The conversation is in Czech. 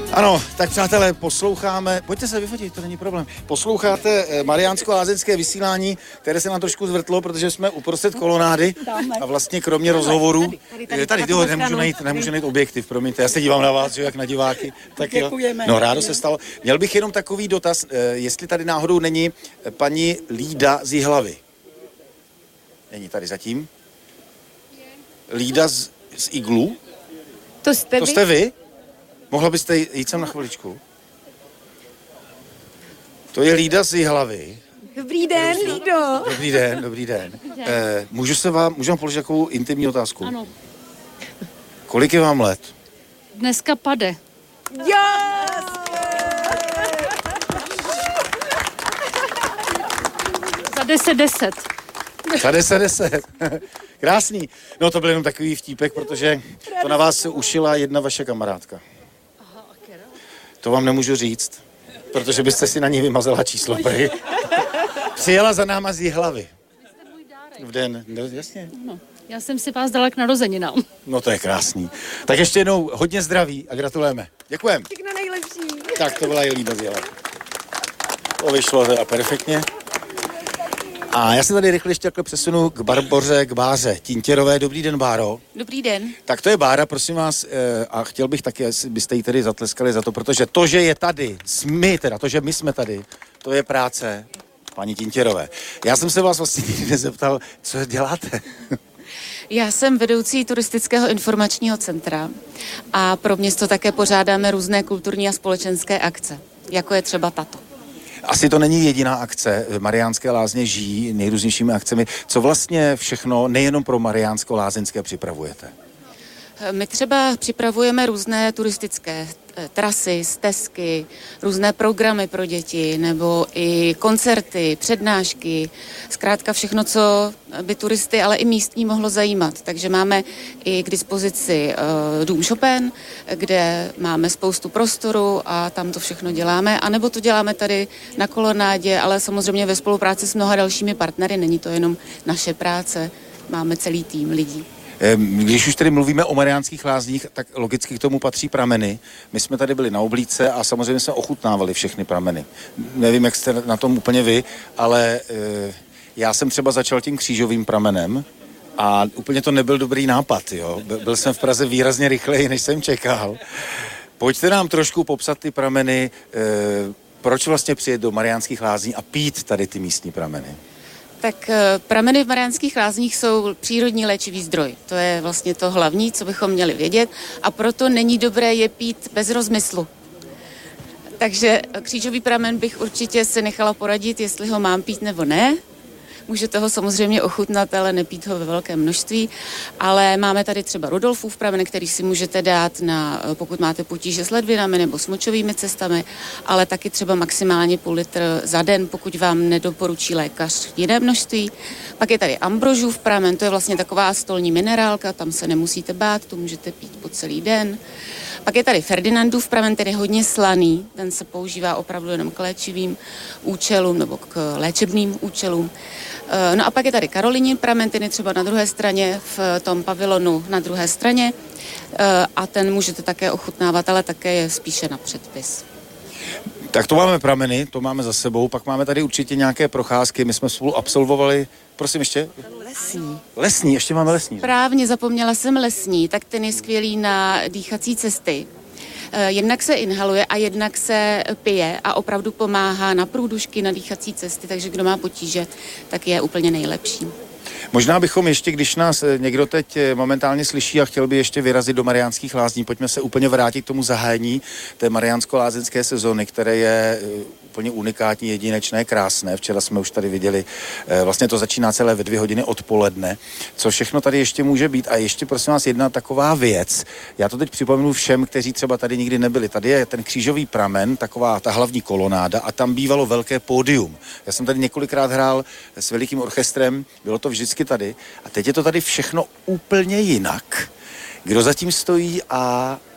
Ano, tak přátelé, posloucháme, pojďte se vyfotit, to není problém. Posloucháte mariánsko-lázeňské vysílání, které se nám trošku zvrtlo, protože jsme uprostřed kolonády a vlastně kromě rozhovorů, tady nemůžu najít objektiv, promiňte, já se dívám na vás, že jak na diváky, tak jo. No, rádo se stalo. Měl bych jenom takový dotaz, jestli tady náhodou není paní Lída z Jihlavy. Není tady zatím? Lída z Iglu? To jste vy? Mohla byste jít sem na chviličku? To je Lída z Jihlavy. Dobrý den, Lído. Dobrý den. Můžu vám položit takovou intimní otázku? Ano. Kolik je vám let? Dneska pade. Yes! Za 10. Za 10. Krásný. No to byl jenom takový vtípek, protože to na vás ušila jedna vaše kamarádka. To vám nemůžu říct, protože byste si na ní vymazala číslo. Přijela za náma z Jihlavy. V den, no, jasně. No, já jsem si vás dala k narozeninám. No to je krásný. Tak ještě jednou hodně zdraví a gratulujeme. Děkujeme. Všechno nejlepší. Tak to byla i Lída z Jihlavy. To vyšlo teda perfektně. A já se tady rychle ještě přesunu k Barboře, k Báře Tintěrové. Dobrý den, Báro. Dobrý den. Tak to je Bára, prosím vás, a chtěl bych taky, jestli byste jí tady zatleskali za to, protože to, že je tady, to, že my jsme tady, to je práce paní Tintěrové. Já jsem se vás vlastně nikdy nezeptal, co děláte. Já jsem vedoucí turistického informačního centra a pro město také pořádáme různé kulturní a společenské akce, jako je třeba tato. Asi to není jediná akce. Mariánské lázně žijí nejrůznějšími akcemi. Co vlastně všechno nejenom pro mariánsko-lázeňské připravujete? My třeba připravujeme různé turistické trasy, stezky, různé programy pro děti nebo i koncerty, přednášky, zkrátka všechno, co by turisty, ale i místní mohlo zajímat. Takže máme i k dispozici dům Chopin, kde máme spoustu prostoru a tam to všechno děláme, anebo to děláme tady na kolonádě, ale samozřejmě ve spolupráci s mnoha dalšími partnery, není to jenom naše práce, máme celý tým lidí. Když už tady mluvíme o mariánských lázních, tak logicky k tomu patří prameny. My jsme tady byli na Oblídce a samozřejmě jsme ochutnávali všechny prameny. Nevím, jak jste na tom úplně vy, ale já jsem třeba začal tím křížovým pramenem a úplně to nebyl dobrý nápad. Jo? Byl jsem v Praze výrazně rychleji, než jsem čekal. Pojďte nám trošku popsat ty prameny, proč vlastně přijet do mariánských lázní a pít tady ty místní prameny. Tak prameny v Mariánských lázních jsou přírodní léčivý zdroj. To je vlastně to hlavní, co bychom měli vědět a proto není dobré je pít bez rozmyslu. Takže křížový pramen bych určitě se nechala poradit, jestli ho mám pít nebo ne. Můžete ho samozřejmě ochutnat, ale nepít ho ve velkém množství. Ale máme tady třeba Rudolfův pramen, který si můžete dát pokud máte potíže s ledvinami nebo s močovými cestami, ale taky třeba maximálně půl litr za den, pokud vám nedoporučí lékař jiné množství. Pak je tady Ambrožův pramen, to je vlastně taková stolní minerálka, tam se nemusíte bát, to můžete pít po celý den. Pak je tady Ferdinandův pramen, který je hodně slaný, ten se používá opravdu jenom k léčivým účelům nebo k léčebným účelům. No a pak je tady Karolínin pramen, ten je třeba na druhé straně, v tom pavilonu na druhé straně a ten můžete také ochutnávat, ale také je spíše na předpis. Tak to máme prameny, to máme za sebou, pak máme tady určitě nějaké procházky, my jsme spolu absolvovali, prosím ještě? Lesní, ještě máme lesní. Správně, zapomněla jsem lesní, tak ten je skvělý na dýchací cesty. Jednak se inhaluje a jednak se pije a opravdu pomáhá na průdušky, na dýchací cesty, takže kdo má potíže, tak je úplně nejlepší. Možná bychom ještě, když nás někdo teď momentálně slyší a chtěl by ještě vyrazit do mariánských lázní, pojďme se úplně vrátit k tomu zahájení té mariánsko-lázeňské sezóny, které je úplně unikátní, jedinečné, krásné. Včera jsme už tady viděli, vlastně to začíná celé ve 2 hodiny odpoledne. Co všechno tady ještě může být? A ještě prosím vás jedna taková věc. Já to teď připomenu všem, kteří třeba tady nikdy nebyli. Tady je ten křížový pramen, taková ta hlavní kolonáda a tam bývalo velké pódium. Já jsem tady několikrát hrál s velikým orchestrem, bylo to vždycky tady a teď je to tady všechno úplně jinak. Kdo zatím stojí a